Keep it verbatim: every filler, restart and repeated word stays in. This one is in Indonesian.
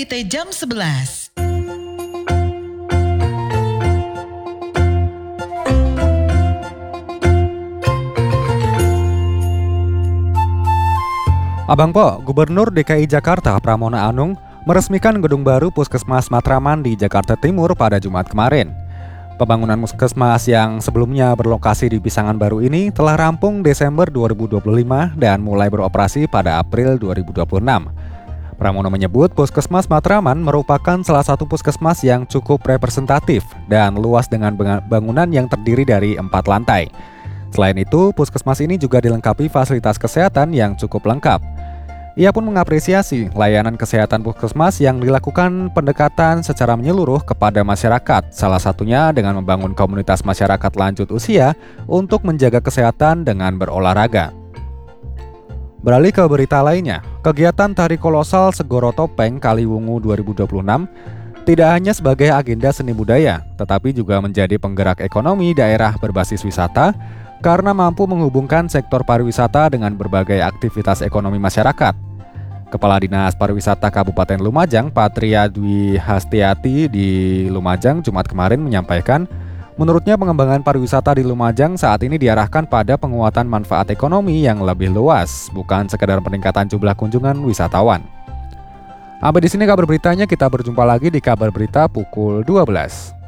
Berita jam sebelas. Abang Po, Gubernur D K I Jakarta Pramono Anung meresmikan gedung baru Puskesmas Matraman di Jakarta Timur pada Jumat kemarin. Pembangunan puskesmas yang sebelumnya berlokasi di Pisangan Baru ini telah rampung Desember dua ribu dua puluh lima dan mulai beroperasi pada April dua ribu dua puluh enam. Pramono menyebut Puskesmas Matraman merupakan salah satu puskesmas yang cukup representatif dan luas dengan bangunan yang terdiri dari empat lantai. Selain itu, puskesmas ini juga dilengkapi fasilitas kesehatan yang cukup lengkap. Ia pun mengapresiasi layanan kesehatan puskesmas yang dilakukan pendekatan secara menyeluruh kepada masyarakat, salah satunya dengan membangun komunitas masyarakat lanjut usia untuk menjaga kesehatan dengan berolahraga. Beralih ke berita lainnya, kegiatan Tari Kolosal Segoro Topeng Kaliwungu dua ribu dua puluh enam tidak hanya sebagai agenda seni budaya, tetapi juga menjadi penggerak ekonomi daerah berbasis wisata karena mampu menghubungkan sektor pariwisata dengan berbagai aktivitas ekonomi masyarakat. Kepala Dinas Pariwisata Kabupaten Lumajang, Patria Dwi Hastiati di Lumajang Jumat kemarin menyampaikan, menurutnya pengembangan pariwisata di Lumajang saat ini diarahkan pada penguatan manfaat ekonomi yang lebih luas, bukan sekedar peningkatan jumlah kunjungan wisatawan. Sampai di sini kabar beritanya, kita berjumpa lagi di kabar berita pukul dua belas.